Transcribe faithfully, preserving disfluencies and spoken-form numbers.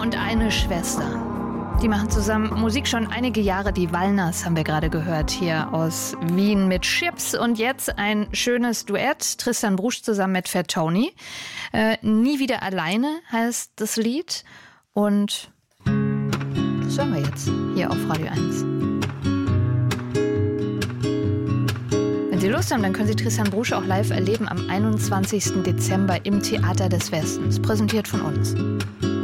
und eine Schwester. Die machen zusammen Musik schon einige Jahre. Die Wallners haben wir gerade gehört, hier aus Wien mit Chips. Und jetzt ein schönes Duett. Tristan Brusch zusammen mit Fat Tony. Äh, Nie wieder alleine heißt das Lied. Und das hören wir jetzt hier auf Radio eins. Wenn Sie Lust haben, dann können Sie Tristan Brusch auch live erleben am einundzwanzigsten Dezember im Theater des Westens. Präsentiert von uns.